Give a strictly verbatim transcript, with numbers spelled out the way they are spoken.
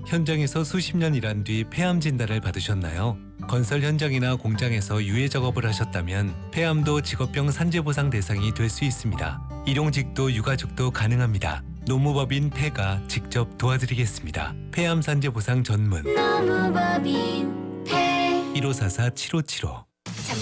현장에서 수십 년 일한 뒤 폐암 진단을 받으셨나요? 건설 현장이나 공장에서 유해 작업을 하셨다면 폐암도 직업병 산재보상 대상이 될 수 있습니다. 일용직도 유가족도 가능합니다. 노무법인 폐가 직접 도와드리겠습니다. 폐암 산재보상 전문 노무법인 폐 일오사사 칠오칠오